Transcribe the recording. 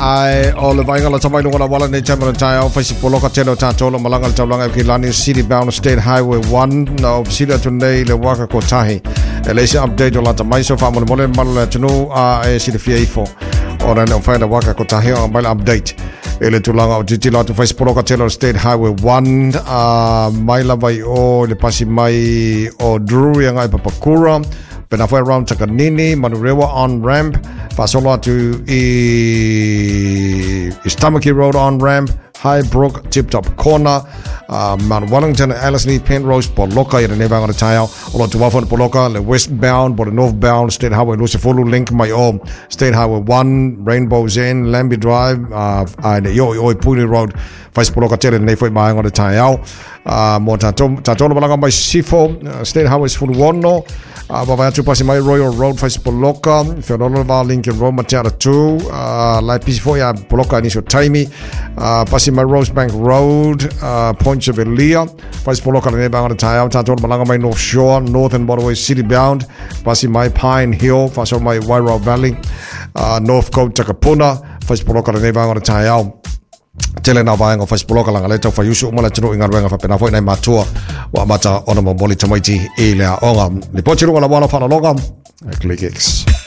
ai o le vainga la tamai lunga wala nei chamber tai au faisi poloka telo tato lo malanga le taulanga ki lani city bound state highway 1 no sila tunei le waka kotahi e le update o la tamai so fa mo le mal tunu a e sila fia ora no fa le waka kotahi o mal update ele tulanga o titi la tu faisi poloka telo state highway 1 mai la vai o le pasi mai o Drury ngai Papakura pena foi around Takanini Manurewa on ramp Fasola to Stamaki Road on ramp High Brook Tip Top Corner Mount Wellington Ellerslie Penrose Poloka i neva ngana tayo o to wafon Poloka le westbound but the northbound State Highway Lucifulu link my State Highway 1 Rainbow's End Lambie Drive and Oi Puli Road Vice Poloka tele nei foi mai ngana tayo mo tato malanga mai sifo State Highways Fulu Wono Bava tu pasi mai Royal Road Vice Poloka Fenolo va Lincoln Road Matiara 2 lai pisi foi a Poloka ni so taimi pasi mai Rosebank Road Points of Elia Vice Poloka ne banga tayo tato malanga mai North Shore Northern Waterway City Bound pasi mai Pine Hill faso mai Wairau Valley North Coast Takapuna Vice Poloka ne banga tayo tele na vaenga fas poloka langa leta fa yusu mala tino inga renga fa pena foi nai matua wa mata ona mo boli tamaiti ile onga ni pochi lunga la wala fa longa click X